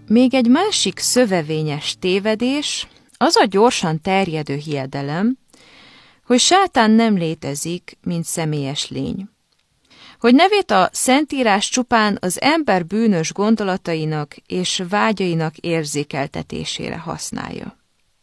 Még egy másik szövevényes tévedés az a gyorsan terjedő hiedelem, hogy sátán nem létezik, mint személyes lény. Hogy nevét a Szentírás csupán az ember bűnös gondolatainak és vágyainak érzékeltetésére használja.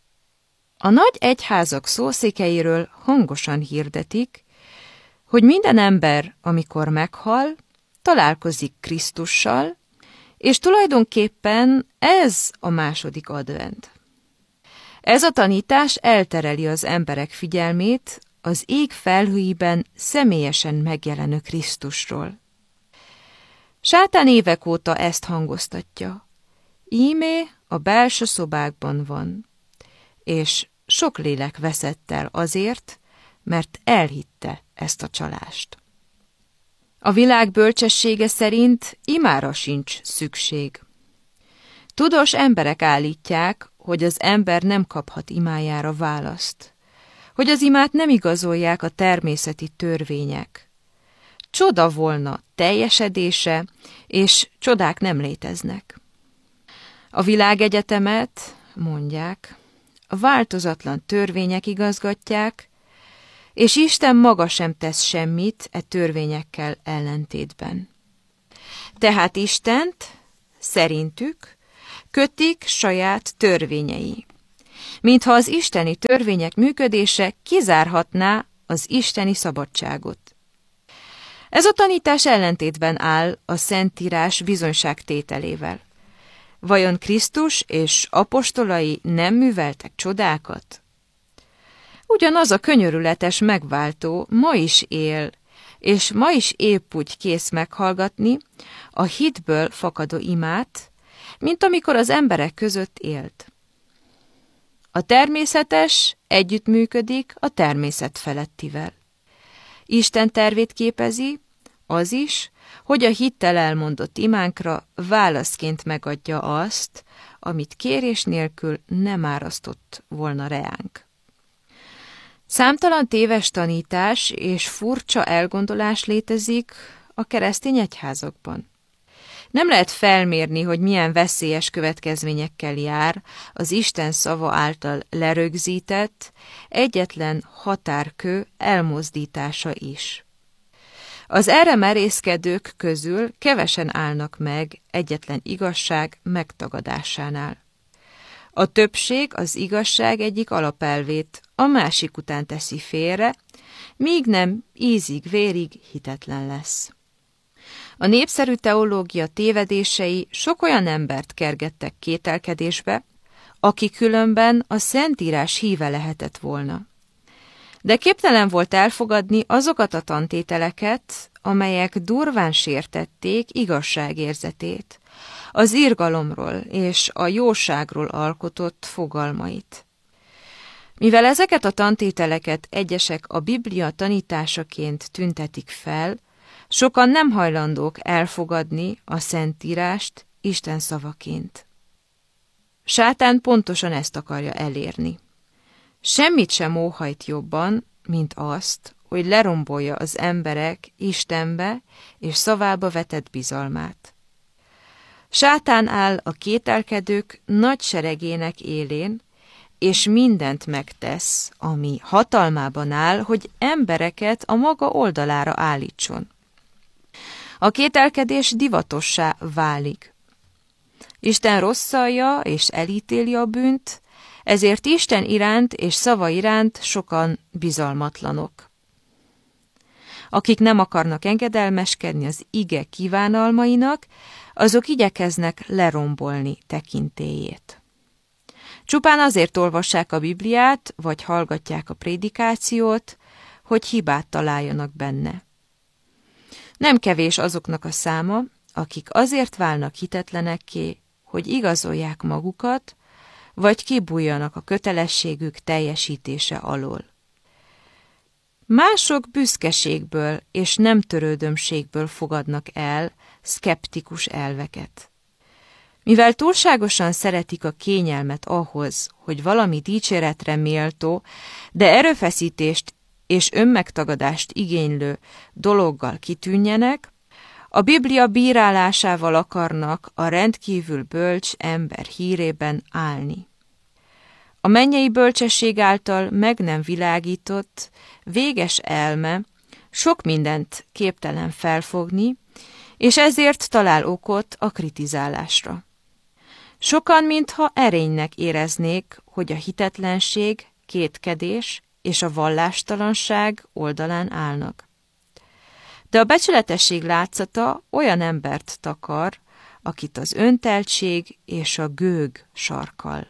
A nagy egyházak szószékeiről hangosan hirdetik, hogy minden ember, amikor meghal, találkozik Krisztussal, és tulajdonképpen ez a második advent. Ez a tanítás eltereli az emberek figyelmét az ég felhőiben személyesen megjelenő Krisztusról. Sátán évek óta ezt hangoztatja. Íme a belső szobákban van, és sok lélek veszett el azért, mert elhitte ezt a csalást. A világ bölcsessége szerint imára sincs szükség. Tudós emberek állítják, hogy az ember nem kaphat imájára választ, hogy az imát nem igazolják a természeti törvények. Csoda volna teljesedése, és csodák nem léteznek. A világegyetemet, mondják, a változatlan törvények igazgatják, és Isten maga sem tesz semmit e törvényekkel ellentétben. Tehát Istent, szerintük, kötik saját törvényei, mintha az isteni törvények működése kizárhatná az isteni szabadságot. Ez a tanítás ellentétben áll a Szentírás bizonyságtételével. Vajon Krisztus és apostolai nem műveltek csodákat? Ugyanaz a könyörületes megváltó ma is él, és ma is épp úgy kész meghallgatni a hitből fakadó imát, mint amikor az emberek között élt. A természetes együttműködik a természet felettivel. Isten tervét képezi, az is, hogy a hittel elmondott imánkra válaszként megadja azt, amit kérés nélkül nem árasztott volna reánk. Számtalan téves tanítás és furcsa elgondolás létezik a keresztény egyházakban. Nem lehet felmérni, hogy milyen veszélyes következményekkel jár az Isten szava által lerögzített, egyetlen határkő elmozdítása is. Az erre merészkedők közül kevesen állnak meg egyetlen igazság megtagadásánál. A többség az igazság egyik alapelvét a másik után teszi félre, míg nem ízig-vérig hitetlen lesz. A népszerű teológia tévedései sok olyan embert kergettek kételkedésbe, aki különben a Szentírás híve lehetett volna. De képtelen volt elfogadni azokat a tantételeket, amelyek durván sértették igazságérzetét, az irgalomról és a jóságról alkotott fogalmait. Mivel ezeket a tantételeket egyesek a Biblia tanításaként tüntetik fel, sokan nem hajlandók elfogadni a Szentírást Isten szavaként. Sátán pontosan ezt akarja elérni. Semmit sem óhajt jobban, mint azt, hogy lerombolja az emberek Istenbe és szavába vetett bizalmát. Sátán áll a kételkedők nagy seregének élén, és mindent megtesz, ami hatalmában áll, hogy embereket a maga oldalára állítson. A kételkedés divatossá válik. Isten rosszalja és elítéli a bűnt, ezért Isten iránt és szava iránt sokan bizalmatlanok. Akik nem akarnak engedelmeskedni az ige kívánalmainak, azok igyekeznek lerombolni tekintélyét. Csupán azért olvassák a Bibliát, vagy hallgatják a prédikációt, hogy hibát találjanak benne. Nem kevés azoknak a száma, akik azért válnak hitetlenekké, hogy igazolják magukat, vagy kibújjanak a kötelességük teljesítése alól. Mások büszkeségből és nem törődömségből fogadnak el szkeptikus elveket. Mivel túlságosan szeretik a kényelmet ahhoz, hogy valami dicséretre méltó, de erőfeszítést és önmegtagadást igénylő dologgal kitűnjenek, a Biblia bírálásával akarnak a rendkívül bölcs ember hírében állni. A mennyei bölcsesség által meg nem világított, véges elme sok mindent képtelen felfogni, és ezért talál okot a kritizálásra. Sokan mintha erénynek éreznék, hogy a hitetlenség, kétkedés és a vallástalanság oldalán állnak. De a becsületesség látszata olyan embert takar, akit az önteltség és a gőg sarkal.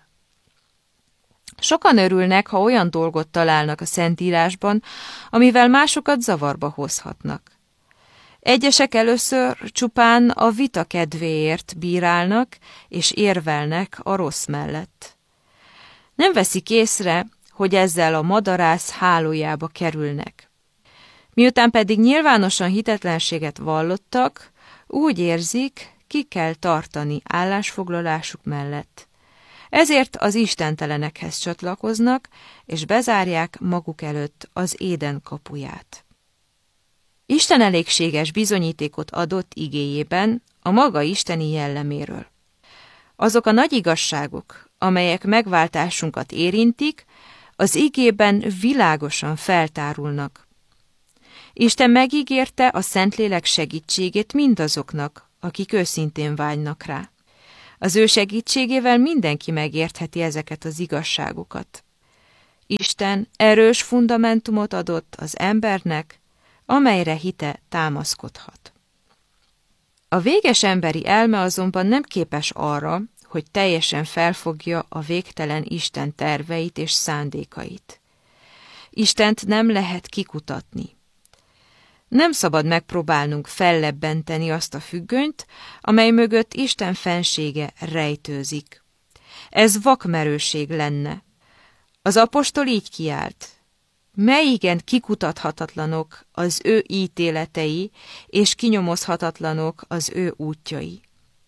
Sokan örülnek, ha olyan dolgot találnak a Szentírásban, amivel másokat zavarba hozhatnak. Egyesek először csupán a vita kedvéért bírálnak és érvelnek a rossz mellett. Nem veszik észre, hogy ezzel a madarász hálójába kerülnek. Miután pedig nyilvánosan hitetlenséget vallottak, úgy érzik, ki kell tartani állásfoglalásuk mellett. Ezért az istentelenekhez csatlakoznak, és bezárják maguk előtt az Éden kapuját. Isten elégséges bizonyítékot adott igéjében a maga isteni jelleméről. Azok a nagy igazságok, amelyek megváltásunkat érintik, az igében világosan feltárulnak. Isten megígérte a Szentlélek segítségét mindazoknak, akik őszintén vágynak rá. Az ő segítségével mindenki megértheti ezeket az igazságokat. Isten erős fundamentumot adott az embernek, amelyre hite támaszkodhat. A véges emberi elme azonban nem képes arra, hogy teljesen felfogja a végtelen Isten terveit és szándékait. Istent nem lehet kikutatni. Nem szabad megpróbálnunk fellebbenteni azt a függönyt, amely mögött Isten fensége rejtőzik. Ez vakmerőség lenne. Az apostol így kiált: melyigen kikutathatatlanok az ő ítéletei, és kinyomozhatatlanok az ő útjai.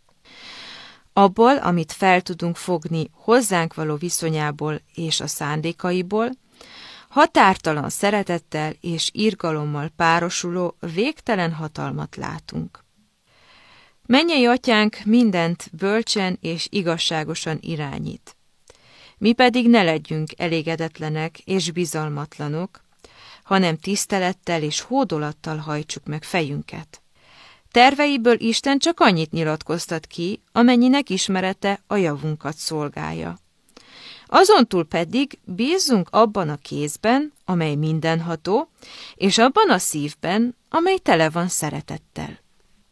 Abból, amit fel tudunk fogni hozzánk való viszonyából és a szándékaiból, határtalan szeretettel és irgalommal párosuló végtelen hatalmat látunk. Mennyei Atyánk mindent bölcsen és igazságosan irányít. Mi pedig ne legyünk elégedetlenek és bizalmatlanok, hanem tisztelettel és hódolattal hajtsuk meg fejünket. Terveiből Isten csak annyit nyilatkoztat ki, amennyinek ismerete a javunkat szolgálja. Azontúl pedig bízzunk abban a kézben, amely mindenható, és abban a szívben, amely tele van szeretettel.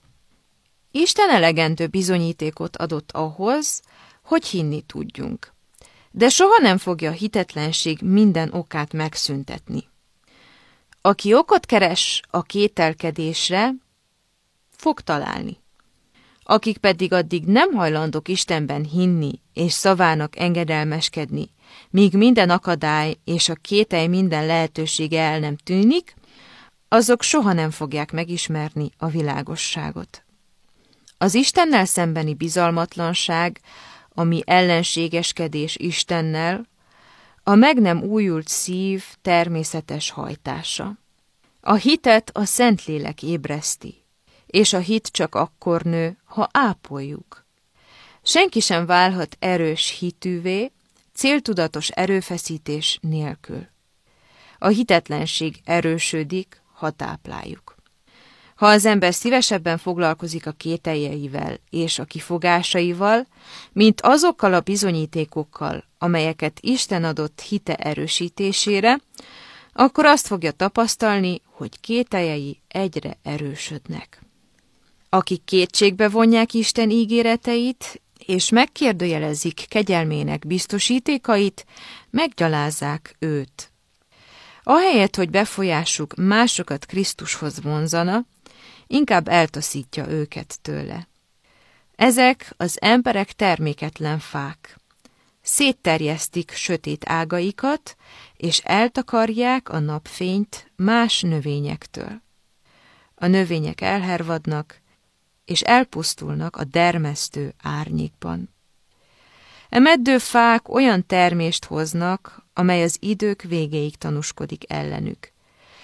Isten elegendő bizonyítékot adott ahhoz, hogy hinni tudjunk. De soha nem fogja a hitetlenség minden okát megszüntetni. Aki okot keres a kételkedésre, fog találni. Akik pedig addig nem hajlandók Istenben hinni és szavának engedelmeskedni, míg minden akadály és a kételj minden lehetősége el nem tűnik, azok soha nem fogják megismerni a világosságot. Az Istennel szembeni bizalmatlanság, a mi ellenségeskedés Istennel, a meg nem újult szív természetes hajtása. A hitet a Szentlélek ébreszti, és a hit csak akkor nő, ha ápoljuk. Senki sem válhat erős hitűvé, céltudatos erőfeszítés nélkül. A hitetlenség erősödik, ha tápláljuk. Ha az ember szívesebben foglalkozik a kételjeivel és a kifogásaival, mint azokkal a bizonyítékokkal, amelyeket Isten adott hite erősítésére, akkor azt fogja tapasztalni, hogy kételjei egyre erősödnek. Akik kétségbe vonják Isten ígéreteit, és megkérdőjelezik kegyelmének biztosítékait, meggyalázzák őt. Ahelyett, hogy befolyásuk másokat Krisztushoz vonzana, inkább eltaszítja őket tőle. Ezek az emberek terméketlen fák. Szétterjesztik sötét ágaikat, és eltakarják a napfényt más növényektől. A növények elhervadnak, és elpusztulnak a dermesztő árnyékban. E meddő fák olyan termést hoznak, amely az idők végéig tanúskodik ellenük.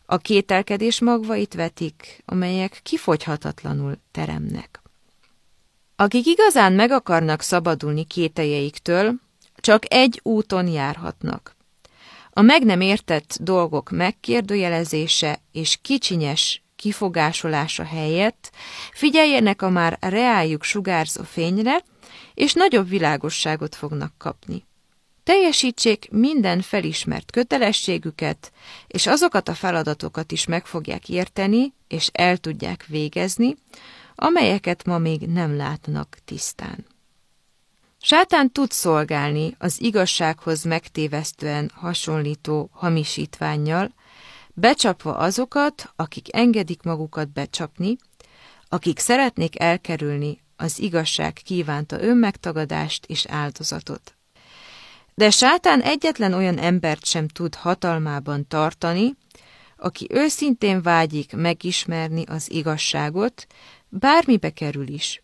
A kételkedés magvait vetik, amelyek kifogyhatatlanul teremnek. Akik igazán meg akarnak szabadulni kételjeiktől, csak egy úton járhatnak. A meg nem értett dolgok megkérdőjelezése és kicsinyes kifogásolása helyett figyeljenek a már reájuk sugárzó fényre, és nagyobb világosságot fognak kapni. Teljesítsék minden felismert kötelességüket, és azokat a feladatokat is meg fogják érteni, és el tudják végezni, amelyeket ma még nem látnak tisztán. Sátán tud szolgálni az igazsághoz megtévesztően hasonlító hamisítvánnyal, becsapva azokat, akik engedik magukat becsapni, akik szeretnék elkerülni az igazság kívánta önmegtagadást és áldozatot. De sátán egyetlen olyan embert sem tud hatalmában tartani, aki őszintén vágyik megismerni az igazságot, bármibe kerül is.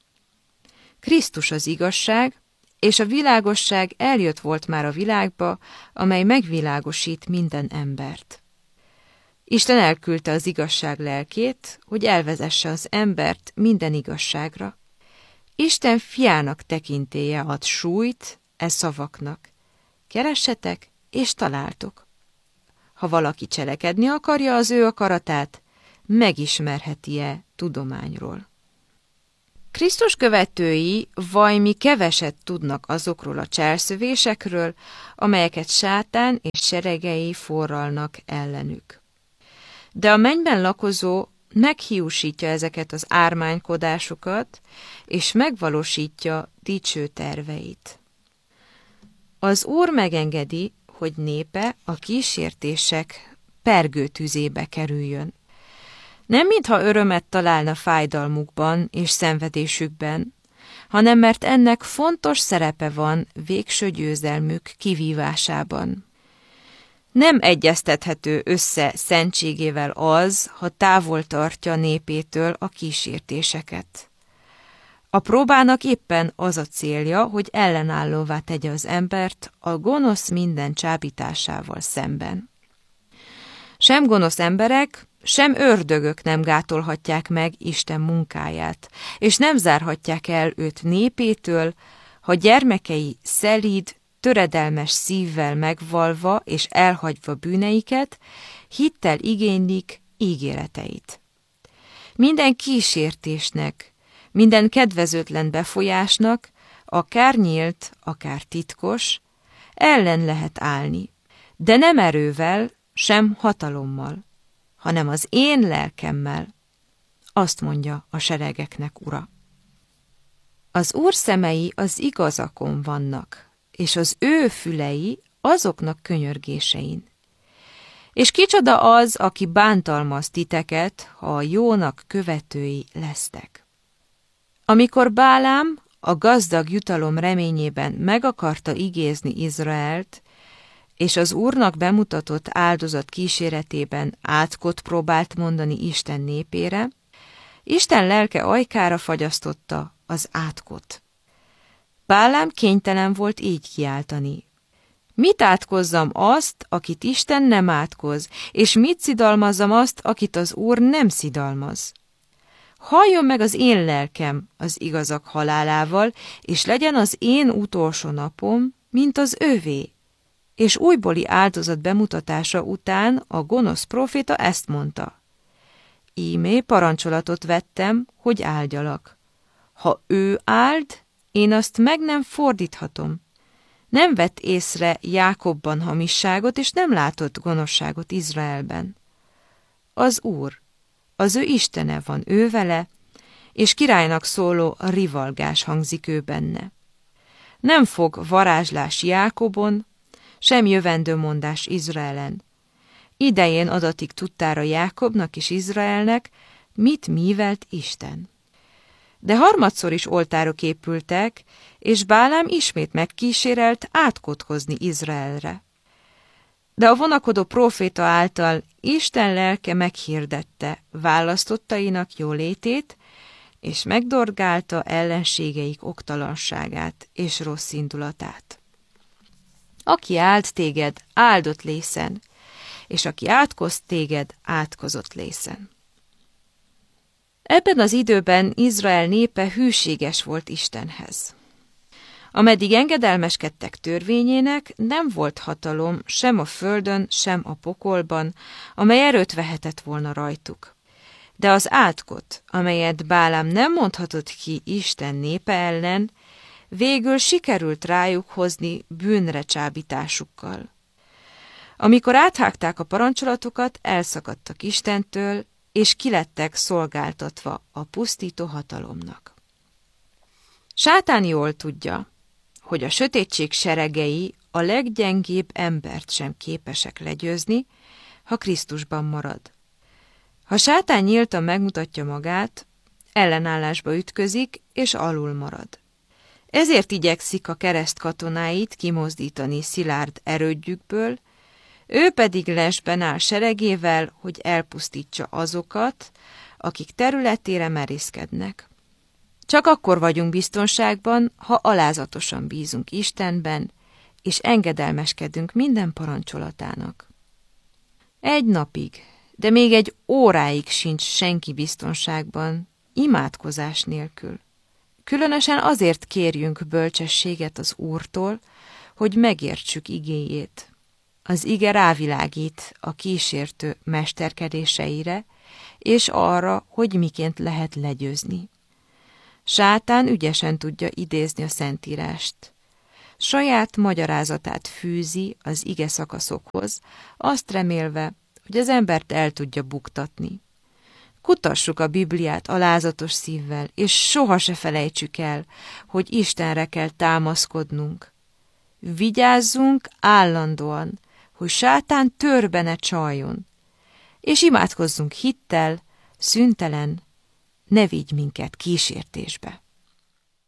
Krisztus az igazság, és a világosság eljött volt már a világba, amely megvilágosít minden embert. Isten elküldte az igazság lelkét, hogy elvezesse az embert minden igazságra. Isten fiának tekintélye ad súlyt szavaknak. Keressetek, és találtok. Ha valaki cselekedni akarja az ő akaratát, megismerheti-e tudományról. Krisztus követői vajmi keveset tudnak azokról a cselszövésekről, amelyeket sátán és seregei forralnak ellenük. De a mennyben lakozó meghiúsítja ezeket az ármánykodásokat, és megvalósítja dicső terveit. Az Úr megengedi, hogy népe a kísértések pergőtüzébe kerüljön. Nem mintha örömet találna fájdalmukban és szenvedésükben, hanem mert ennek fontos szerepe van végső győzelmük kivívásában. Nem egyeztethető össze szentségével az, ha távol tartja népétől a kísértéseket. A próbának éppen az a célja, hogy ellenállóvá tegye az embert a gonosz minden csábításával szemben. Sem gonosz emberek, sem ördögök nem gátolhatják meg Isten munkáját, és nem zárhatják el őt népétől, ha gyermekei szelíd, töredelmes szívvel megvalva és elhagyva bűneiket, hittel igénylik ígéreteit. Minden kísértésnek, minden kedvezőtlen befolyásnak, akár nyílt, akár titkos, ellen lehet állni, de nem erővel, sem hatalommal, hanem az én lelkemmel, azt mondja a seregeknek Ura. Az Úr szemei az igazakon vannak, és az ő fülei azoknak könyörgésein. És kicsoda az, aki bántalmaz titeket, ha a jónak követői lesztek. Amikor Bálám a gazdag jutalom reményében meg akarta igézni Izraelt, és az Úrnak bemutatott áldozat kíséretében átkot próbált mondani Isten népére, Isten lelke ajkára fagyasztotta az átkot. Bálám kénytelen volt így kiáltani. Mit átkozzam azt, akit Isten nem átkoz, és mit szidalmazzam azt, akit az Úr nem szidalmaz? Halljon meg az én lelkem az igazak halálával, és legyen az én utolsó napom, mint az övé. És újbóli áldozat bemutatása után a gonosz próféta ezt mondta. Íme parancsolatot vettem, hogy áldjalak. Ha ő áld, én azt meg nem fordíthatom. Nem vett észre Jákobban hamisságot, és nem látott gonoszságot Izraelben. Az Úr, az ő Istene van ő vele, és királynak szóló rivalgás hangzik ő benne. Nem fog varázslás Jákobon, sem jövendőmondás Izraelen. Idején adatik tudtára Jákobnak és Izraelnek, mit mívelt Isten. De harmadszor is oltárok épültek, és Bálám ismét megkísérelt átkot hozni Izraelre. De a vonakodó próféta által Isten lelke meghirdette választottainak jólétét, és megdorgálta ellenségeik oktalanságát és rossz indulatát. Aki áld téged, áldott lészen, és aki átkoz téged, átkozott lészen. Ebben az időben Izrael népe hűséges volt Istenhez. Ameddig engedelmeskedtek törvényének, nem volt hatalom sem a földön, sem a pokolban, amely erőt vehetett volna rajtuk. De az átkot, amelyet Bálám nem mondhatott ki Isten népe ellen, végül sikerült rájuk hozni bűnre csábításukkal. Amikor áthágták a parancsolatokat, elszakadtak Istentől, és kilettek szolgáltatva a pusztító hatalomnak. Sátán jól tudja, hogy a sötétség seregei a leggyengébb embert sem képesek legyőzni, ha Krisztusban marad. Ha Sátán nyíltan megmutatja magát, ellenállásba ütközik és alul marad. Ezért igyekszik a kereszt katonáit kimozdítani szilárd erődjükből, ő pedig lesben áll seregével, hogy elpusztítsa azokat, akik területére merészkednek. Csak akkor vagyunk biztonságban, ha alázatosan bízunk Istenben, és engedelmeskedünk minden parancsolatának. Egy napig, de még egy óráig sincs senki biztonságban, imádkozás nélkül. Különösen azért kérjünk bölcsességet az Úrtól, hogy megértsük igéjét. Az ige rávilágít a kísértő mesterkedéseire, és arra, hogy miként lehet legyőzni. Sátán ügyesen tudja idézni a Szentírást. Saját magyarázatát fűzi az ige szakaszokhoz, azt remélve, hogy az embert el tudja buktatni. Kutassuk a Bibliát alázatos szívvel, és soha se felejtsük el, hogy Istenre kell támaszkodnunk. Vigyázzunk állandóan, hogy Sátán törbe ne csaljon, és imádkozzunk hittel, szüntelen, ne vigy minket kísértésbe.